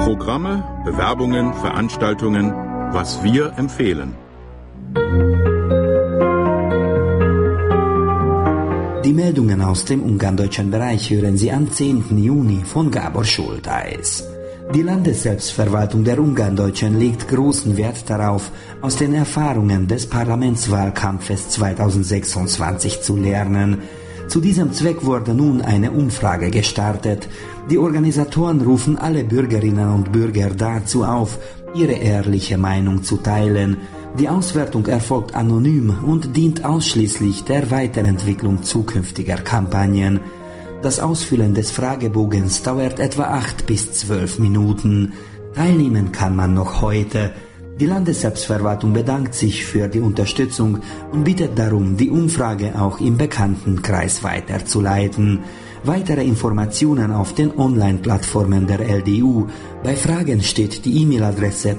Programme, Bewerbungen, Veranstaltungen, was wir empfehlen. Die Meldungen aus dem ungarndeutschen Bereich hören Sie am 10. Juni von Gábor Schultheiß. Die Landesselbstverwaltung der Ungarndeutschen legt großen Wert darauf, aus den Erfahrungen des Parlamentswahlkampfes 2026 zu lernen. Zu diesem Zweck wurde nun eine Umfrage gestartet. Die Organisatoren rufen alle Bürgerinnen und Bürger dazu auf, ihre ehrliche Meinung zu teilen. Die Auswertung erfolgt anonym und dient ausschließlich der Weiterentwicklung zukünftiger Kampagnen. Das Ausfüllen des Fragebogens dauert etwa 8 bis 12 Minuten. Teilnehmen kann man noch heute. Die Landesselbstverwaltung bedankt sich für die Unterstützung und bittet darum, die Umfrage auch im Bekanntenkreis weiterzuleiten. Weitere Informationen auf den Online-Plattformen der LDU. Bei Fragen steht die E-Mail-Adresse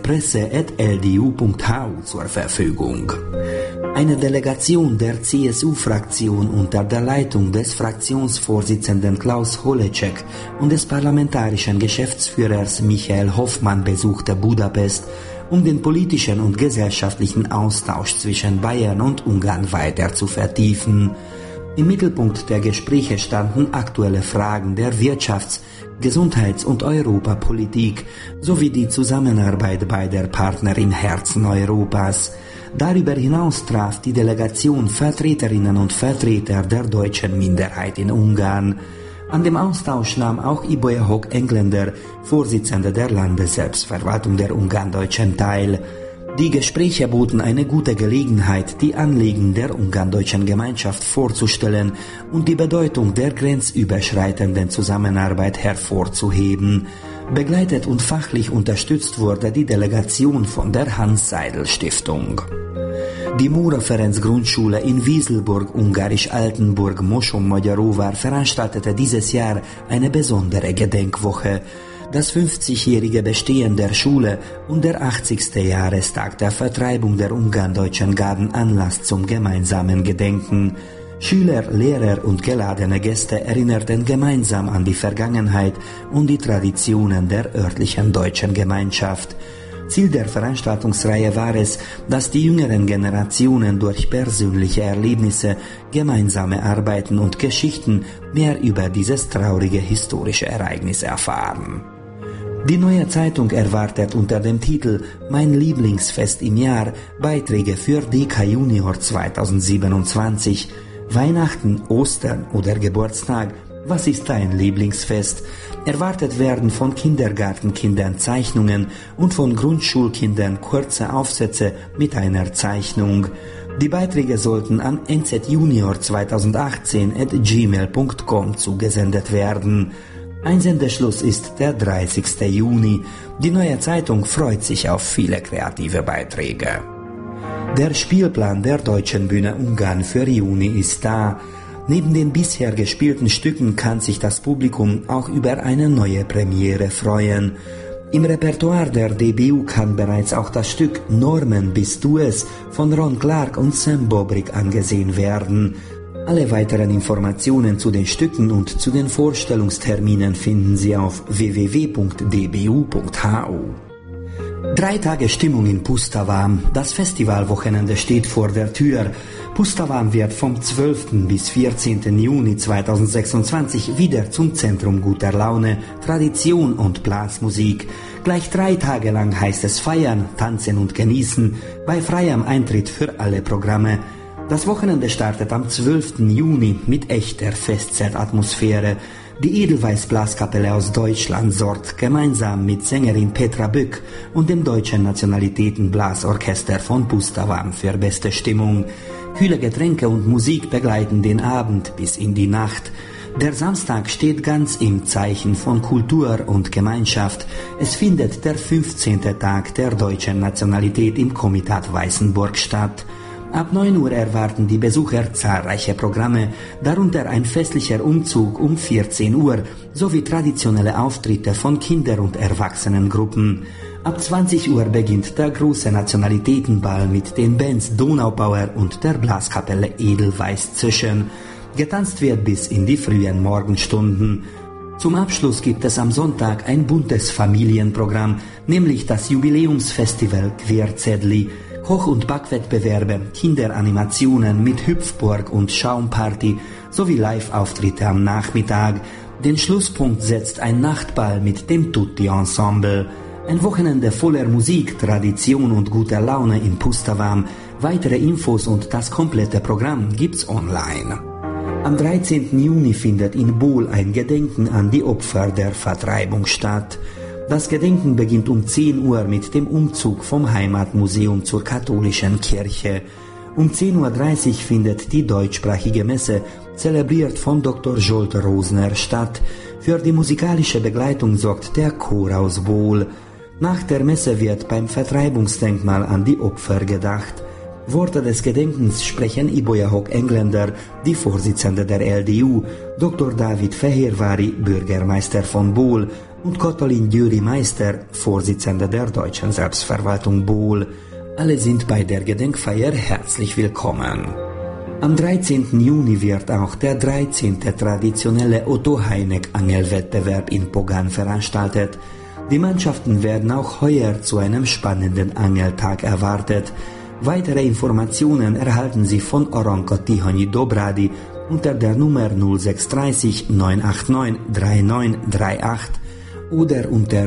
presse@ldu.hu zur Verfügung. Eine Delegation der CSU-Fraktion unter der Leitung des Fraktionsvorsitzenden Klaus Holecek und des parlamentarischen Geschäftsführers Michael Hoffmann besuchte Budapest, um den politischen und gesellschaftlichen Austausch zwischen Bayern und Ungarn weiter zu vertiefen. Im Mittelpunkt der Gespräche standen aktuelle Fragen der Wirtschafts-, Gesundheits- und Europapolitik sowie die Zusammenarbeit beider Partner im Herzen Europas. Darüber hinaus traf die Delegation Vertreterinnen und Vertreter der deutschen Minderheit in Ungarn. An dem Austausch nahm auch Ibolya Hock Engländer, Vorsitzende der Landesselbstverwaltung der Ungarndeutschen, teil. Die Gespräche boten eine gute Gelegenheit, die Anliegen der ungarndeutschen Gemeinschaft vorzustellen und die Bedeutung der grenzüberschreitenden Zusammenarbeit hervorzuheben. Begleitet und fachlich unterstützt wurde die Delegation von der Hans-Seidel-Stiftung. Die Móra Ferenc Grundschule in Wieselburg, ungarisch Altenburg, Moson-Magyaróvár veranstaltete dieses Jahr eine besondere Gedenkwoche. Das 50-jährige Bestehen der Schule und der 80. Jahrestag der Vertreibung der Ungarndeutschen gaben Anlass zum gemeinsamen Gedenken. Schüler, Lehrer und geladene Gäste erinnerten gemeinsam an die Vergangenheit und die Traditionen der örtlichen deutschen Gemeinschaft. Ziel der Veranstaltungsreihe war es, dass die jüngeren Generationen durch persönliche Erlebnisse, gemeinsame Arbeiten und Geschichten mehr über dieses traurige historische Ereignis erfahren. Die Neue Zeitung erwartet unter dem Titel »Mein Lieblingsfest im Jahr« Beiträge für DK Junior 2027. Weihnachten, Ostern oder Geburtstag, was ist dein Lieblingsfest? Erwartet werden von Kindergartenkindern Zeichnungen und von Grundschulkindern kurze Aufsätze mit einer Zeichnung. Die Beiträge sollten an nzjunior2018@gmail.com zugesendet werden. Einsendeschluss ist der 30. Juni. Die Neue Zeitung freut sich auf viele kreative Beiträge. Der Spielplan der Deutschen Bühne Ungarn für Juni ist da. Neben den bisher gespielten Stücken kann sich das Publikum auch über eine neue Premiere freuen. Im Repertoire der DBU kann bereits auch das Stück »Norman, bist du es« von Ron Clark und Sam Bobrik angesehen werden. Alle weiteren Informationen zu den Stücken und zu den Vorstellungsterminen finden Sie auf www.dbu.hu. 3 Tage Stimmung in Pustavam. Das Festivalwochenende steht vor der Tür. Pustavam wird vom 12. bis 14. Juni 2026 wieder zum Zentrum guter Laune, Tradition und Blasmusik. Gleich 3 Tage lang heißt es feiern, tanzen und genießen, bei freiem Eintritt für alle Programme. Das Wochenende startet am 12. Juni mit echter Festzeltatmosphäre. Die Edelweiss Blaskapelle aus Deutschland sorgt gemeinsam mit Sängerin Petra Bück und dem Deutschen Nationalitätenblasorchester von Pustavam für beste Stimmung. Kühle Getränke und Musik begleiten den Abend bis in die Nacht. Der Samstag steht ganz im Zeichen von Kultur und Gemeinschaft. Es findet der 15. Tag der deutschen Nationalität im Komitat Weißenburg statt. Ab 9 Uhr erwarten die Besucher zahlreiche Programme, darunter ein festlicher Umzug um 14 Uhr sowie traditionelle Auftritte von Kinder- und Erwachsenengruppen. Ab 20 Uhr beginnt der große Nationalitätenball mit den Bands Donaupower und der Blaskapelle Edelweiss Zischen. Getanzt wird bis in die frühen Morgenstunden. Zum Abschluss gibt es am Sonntag ein buntes Familienprogramm, nämlich das Jubiläumsfestival Querzedli, Koch- und Backwettbewerbe, Kinderanimationen mit Hüpfburg und Schaumparty sowie Live-Auftritte am Nachmittag. Den Schlusspunkt setzt ein Nachtball mit dem Tutti-Ensemble. Ein Wochenende voller Musik, Tradition und guter Laune in Pusterwam. Weitere Infos und das komplette Programm gibt's online. Am 13. Juni findet in Bohl ein Gedenken an die Opfer der Vertreibung statt. Das Gedenken beginnt um 10 Uhr mit dem Umzug vom Heimatmuseum zur katholischen Kirche. Um 10.30 Uhr findet die deutschsprachige Messe, zelebriert von Dr. Jolt Rosner, statt. Für die musikalische Begleitung sorgt der Chor aus Bohl. Nach der Messe wird beim Vertreibungsdenkmal an die Opfer gedacht. Worte des Gedenkens sprechen Iboja Hock-Engländer, die Vorsitzende der LDU, Dr. David Fehérvári, Bürgermeister von Bohl, und Katalin Győri-Meister, Vorsitzende der Deutschen Selbstverwaltung Bohl. Alle sind bei der Gedenkfeier herzlich willkommen. Am 13. Juni wird auch der 13. traditionelle Otto-Heineck-Angelwettbewerb in Pogan veranstaltet. Die Mannschaften werden auch heuer zu einem spannenden Angeltag erwartet. Weitere Informationen erhalten Sie von Oronka Tihanyi Dobradi unter der Nummer 0630 989 3938 oder unter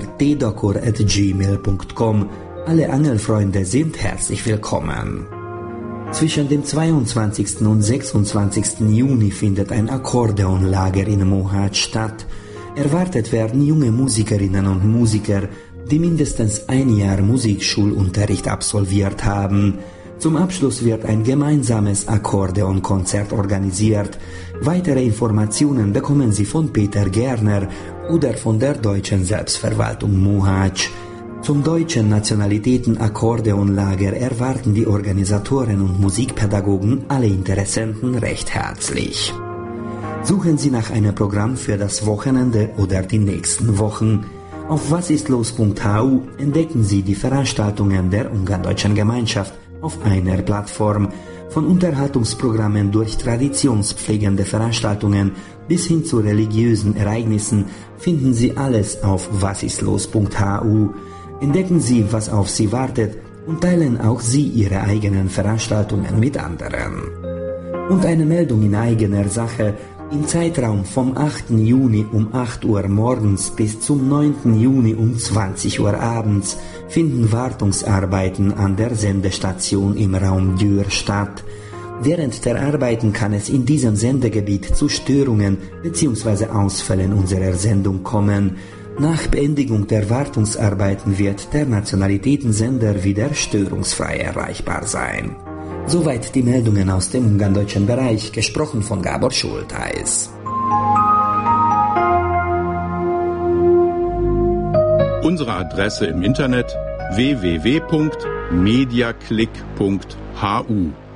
tdakor@gmail.com. Alle Angelfreunde sind herzlich willkommen. Zwischen dem 22. und 26. Juni findet ein Akkordeonlager in Mohács statt. Erwartet werden junge Musikerinnen und Musiker, die mindestens ein Jahr Musikschulunterricht absolviert haben. Zum Abschluss wird ein gemeinsames Akkordeonkonzert organisiert. Weitere Informationen bekommen Sie von Peter Gerner oder von der Deutschen Selbstverwaltung Mohács. Zum deutschen Nationalitäten-Akkordeonlager erwarten die Organisatoren und Musikpädagogen alle Interessenten recht herzlich. Suchen Sie nach einem Programm für das Wochenende oder die nächsten Wochen. Auf wasistlos.hu entdecken Sie die Veranstaltungen der ungarn-deutschen Gemeinschaft auf einer Plattform. Von Unterhaltungsprogrammen durch traditionspflegende Veranstaltungen bis hin zu religiösen Ereignissen finden Sie alles auf wasistlos.hu. Entdecken Sie, was auf Sie wartet und teilen auch Sie Ihre eigenen Veranstaltungen mit anderen. Und eine Meldung in eigener Sache: Im Zeitraum vom 8. Juni um 8 Uhr morgens bis zum 9. Juni um 20 Uhr abends finden Wartungsarbeiten an der Sendestation im Raum Dürr statt. Während der Arbeiten kann es in diesem Sendegebiet zu Störungen bzw. Ausfällen unserer Sendung kommen. Nach Beendigung der Wartungsarbeiten wird der Nationalitätensender wieder störungsfrei erreichbar sein. Soweit die Meldungen aus dem ungarn-deutschen Bereich, gesprochen von Gábor Schultheis. Unsere Adresse im Internet www.mediaclick.hu